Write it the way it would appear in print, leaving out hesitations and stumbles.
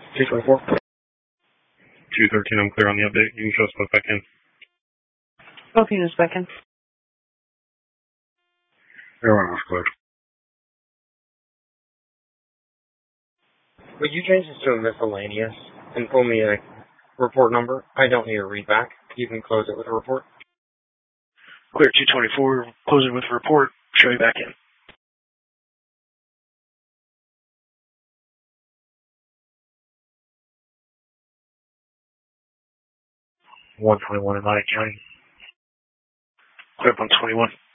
224. 213, I'm clear on the update. You can show us both back in. Both units back in. Everyone was clear. Would you change this to a miscellaneous and pull me a report number? I don't need a readback. You can close it with a report. Clear 224, closing with a report. Show you back in. 121 in Lottie County. Clear 121.